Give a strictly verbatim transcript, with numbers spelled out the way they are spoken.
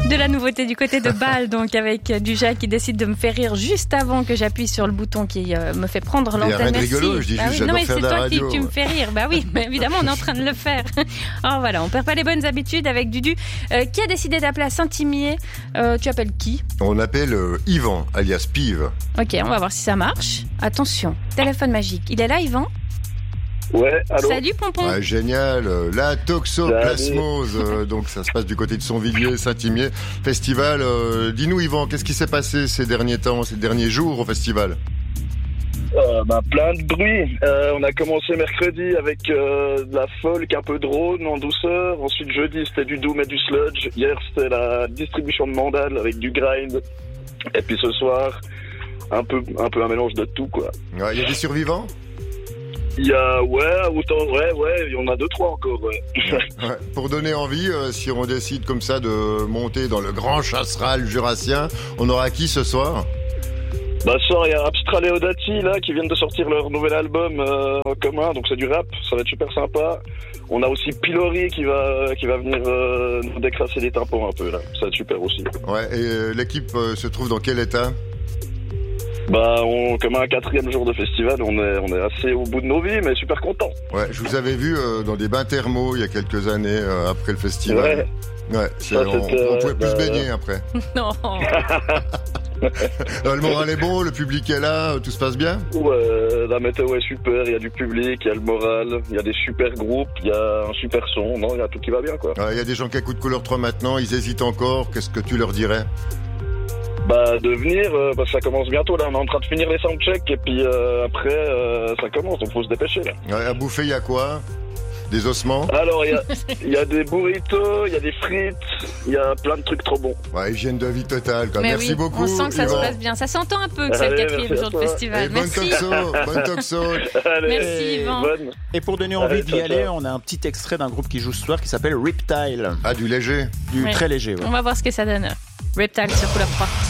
De la nouveauté du côté de Bâle, donc avec Duja qui décide de me faire rire juste avant que j'appuie sur le bouton qui euh, me fait prendre l'antenne. Il y a rien de Merci. rigolo, je dis Bah juste, oui. Non j'adore mais faire c'est de la toi qui radio. tu me fais rire. Bah oui, mais évidemment on est en train de le faire. Alors voilà, on perd pas les bonnes habitudes avec Dudu. Euh, qui a décidé d'appeler à Saint-Imier euh, Tu appelles qui? On appelle euh, Yvan, alias Pive. Ok, on va voir si ça marche. Attention, téléphone magique. Il est là, Yvan? Ouais, allô. Salut Pompon. Ouais, génial, euh, la toxoplasmose, euh, donc ça se passe du côté de Sonvilliers, Saint-Imier. Festival, euh, dis-nous Yvan, qu'est-ce qui s'est passé ces derniers temps, ces derniers jours au festival? Euh, bah, plein de bruit. Euh, on a commencé mercredi avec euh, de la folk, un peu drone en douceur. Ensuite jeudi c'était du doom et du sludge. Hier c'était la distribution de mandales avec du grind. Et puis ce soir un peu un peu un mélange de tout quoi. Il ouais, y a des survivants? Il y a ouais autant ouais ouais il y en a deux trois encore ouais. Ouais, pour donner envie, euh, si on décide comme ça de monter dans le grand chasseral jurassien, on aura qui ce soir? Bah ce soir il y a Abstral et Odati là qui viennent de sortir leur nouvel album euh, en commun, donc c'est du rap, ça va être super sympa. On a aussi Pilori qui va qui va venir euh, nous décrasser les tympans un peu là, ça va être super aussi. Ouais, et euh, l'équipe euh, se trouve dans quel état? Bah on comme un quatrième jour de festival, on est on est assez au bout de nos vies mais super content. Ouais, je vous avais vu euh, dans des bains thermaux il y a quelques années euh, après le festival. Ouais. Ouais, c'est, Ça, on, c'était, on pouvait euh, plus se bah, baigner après. Non. Non, le moral est bon, le public est là, tout se passe bien? Ouais, la météo est super, il y a du public, il y a le moral, il y a des super groupes, il y a un super son, non, il y a tout qui va bien quoi. Il y a des gens qui écoutent Couleur trois maintenant, ils hésitent encore, qu'est-ce que tu leur dirais? Bah de venir, euh, bah, ça commence bientôt là, on est en train de finir les soundchecks et puis euh, après euh, ça commence, donc faut se dépêcher là. Ouais, à bouffer, il y a quoi? Des ossements? Alors il y a, il y a des burritos, il y a des frites, il y a plein de trucs trop bons. Ouais, hygiène de vie totale, quoi. Mais Merci oui, beaucoup. on sent que ça Yvan. se passe bien. Ça s'entend un peu que c'est Allez, le quatrième merci à jour de toi. festival. Et bonne Merci. toxo, bonne toxo. Allez, Merci Yvan. bonne. Et pour donner Allez, envie d'y ciao, aller, ciao. on a un petit extrait d'un groupe qui joue ce soir qui s'appelle Riptile. Ah, du léger. Du Ouais. très léger, ouais. On va voir ce que ça donne. Reptile sur Couleur trois.